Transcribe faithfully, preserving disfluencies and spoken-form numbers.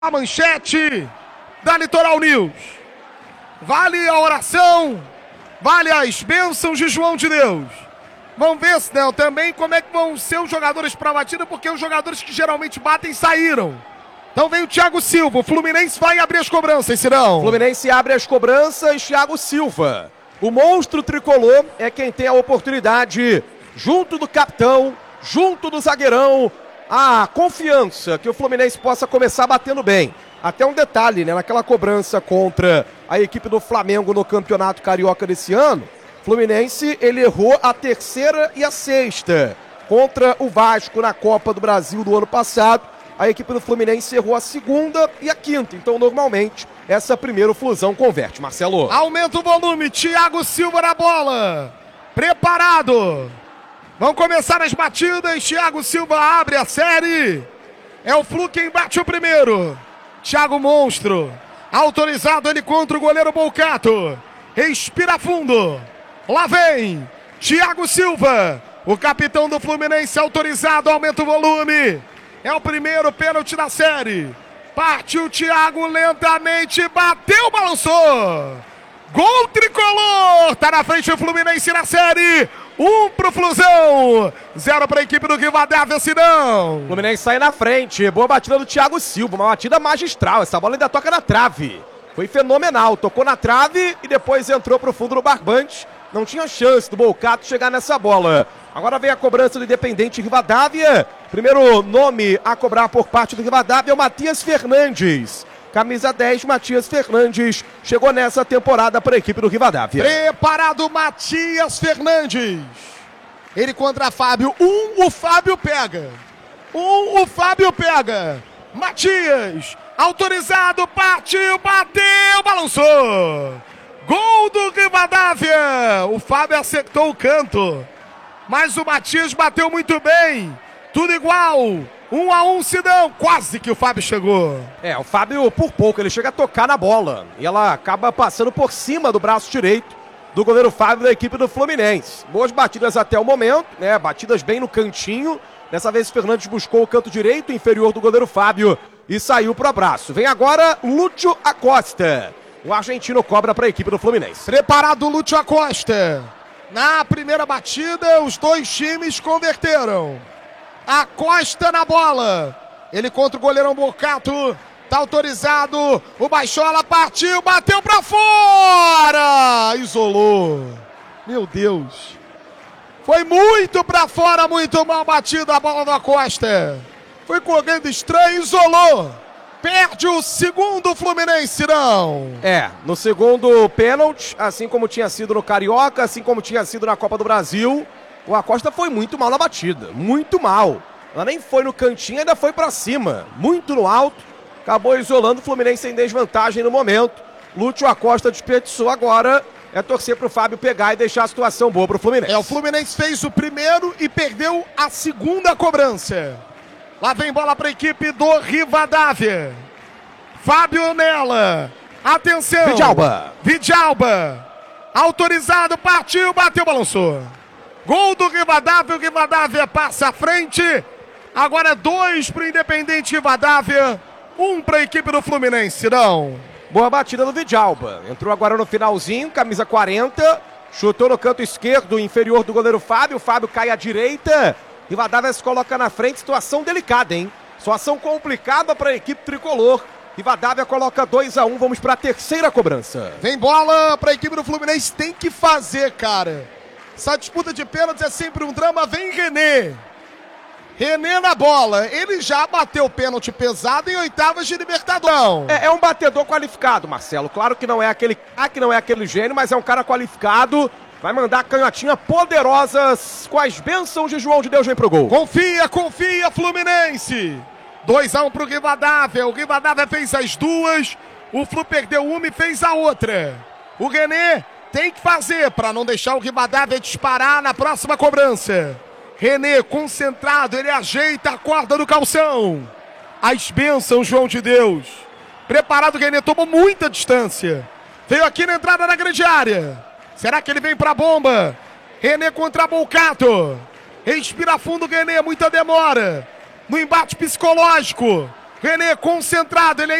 A manchete da Litoral News. Vale a oração, vale as bênçãos de João de Deus. Vamos ver, Sinel, também como é que vão ser os jogadores para a batida, porque os jogadores que geralmente batem saíram. Então vem o Thiago Silva, o Fluminense vai abrir as cobranças, Cirão. Fluminense abre as cobranças, Thiago Silva. O monstro tricolor é quem tem a oportunidade, junto do capitão, junto do zagueirão, a confiança que o Fluminense possa começar batendo bem. Até um detalhe, né? Naquela cobrança contra a equipe do Flamengo no Campeonato Carioca desse ano, Fluminense, ele errou a terceira e a sexta. Contra o Vasco na Copa do Brasil do ano passado, a equipe do Fluminense errou a segunda e a quinta. Então, normalmente, essa primeira fusão converte. Marcelo. Aumenta o volume, Thiago Silva na bola. Preparado. Vão começar as batidas, Thiago Silva abre a série. É o Flu quem bate o primeiro. Thiago Monstro. Autorizado ele contra o goleiro Bolcato. Respira fundo. Lá vem Thiago Silva. O capitão do Fluminense autorizado, aumenta o volume. É o primeiro pênalti da série. Partiu o Thiago lentamente, bateu, balançou. Gol tricolor. Tá na frente o Fluminense na série. Um pro Flusão, zero para a equipe do Rivadavia, Sinão. Fluminense sai na frente, boa batida do Thiago Silva, uma batida magistral, essa bola ainda toca na trave. Foi fenomenal, tocou na trave e depois entrou pro fundo do barbante. Não tinha chance do Bolcato chegar nessa bola. Agora vem a cobrança do Independente Rivadavia. Primeiro nome a cobrar por parte do Rivadavia é o Matias Fernandes. Camisa dez, Matias Fernandes, chegou nessa temporada para a equipe do Rivadavia. Preparado, Matias Fernandes. Ele contra Fábio. Um, o Fábio pega. Um, o Fábio pega. Matias, autorizado, partiu, bateu, balançou. Gol do Rivadavia. O Fábio acertou o canto. Mas o Matias bateu muito bem. Tudo igual. Um a um, Sidão. Quase que o Fábio chegou. É, o Fábio, por pouco, ele chega a tocar na bola. E ela acaba passando por cima do braço direito do goleiro Fábio da equipe do Fluminense. Boas batidas até o momento, né? Batidas bem no cantinho. Dessa vez, o Fernandes buscou o canto direito inferior do goleiro Fábio e saiu pro abraço. Vem agora Lúcio Acosta. O argentino cobra para a equipe do Fluminense. Preparado, Lúcio Acosta. Na primeira batida, os dois times converteram. Acosta na bola. Ele contra o goleirão Bolcato. Tá autorizado. O Baixola partiu, bateu pra fora. Isolou. Meu Deus. Foi muito pra fora, muito mal batida a bola do Acosta. Foi correndo estranho, isolou. Perde o segundo Fluminense, não. É, no segundo pênalti, assim como tinha sido no Carioca, assim como tinha sido na Copa do Brasil, o Acosta foi muito mal na batida, muito mal. Ela nem foi no cantinho, ainda foi pra cima, muito no alto. Acabou isolando o Fluminense em desvantagem no momento. Lúcio Acosta desperdiçou agora. É torcer pro Fábio pegar e deixar a situação boa pro Fluminense. É, o Fluminense fez o primeiro e perdeu a segunda cobrança. Lá vem bola pra equipe do Rivadavia. Fábio nela. Atenção. Vidalba. Vidalba. Autorizado, partiu, bateu, balançou. Gol do Rivadavia, o Rivadavia passa à frente. Agora dois para o Independente Rivadavia, um para a equipe do Fluminense, não. Boa batida do Vidalba. Entrou agora no finalzinho, camisa quarenta. Chutou no canto esquerdo, inferior do goleiro Fábio. O Fábio cai à direita. Rivadavia se coloca na frente, situação delicada, hein? Situação complicada para a equipe tricolor. Rivadavia coloca dois a um, vamos para a terceira cobrança. Vem bola para a equipe do Fluminense, tem que fazer, cara. Essa disputa de pênaltis é sempre um drama. Vem René. René na bola. Ele já bateu pênalti pesado em oitavas de Libertadores. É, é um batedor qualificado, Marcelo. Claro que não é aquele, ah, que não é aquele gênio, mas é um cara qualificado. Vai mandar a canhotinha poderosa com as bênçãos de João de Deus, vem pro gol. Confia, confia, Fluminense. dois a um pro Rivadavia. O Rivadavia fez as duas. O Flu perdeu uma e fez a outra. O René tem que fazer para não deixar o Rivadavia disparar na próxima cobrança. René concentrado, ele ajeita a corda do calção. As bênçãos, João de Deus. Preparado, René tomou muita distância. Veio aqui na entrada da grande área. Será que ele vem para a bomba? René contra Bolcato. Respira fundo, René, muita demora. No embate psicológico. René concentrado, ele